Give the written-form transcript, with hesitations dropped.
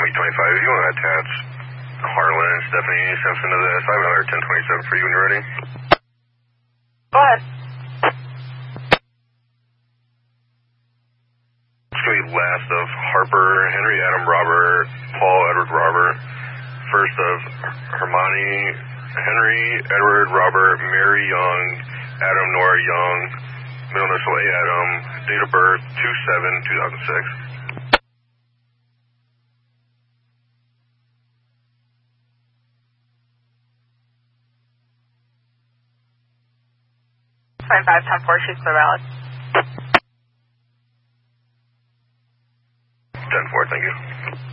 Tommy 25, if you want to attach Harlan and Stephanie Simpson to this, I have another 1027 for you when you're ready. Go ahead. It's going to be last of Harper, Henry, Adam, Robert, Paul, Edward, Robert. First of Hermione, Henry, Edward, Robert, Mary Young, Adam, Nora Young, middle initial A Adam, date of birth 2/7/2006. 25-10-4, she's clear valid. 10-4, thank you.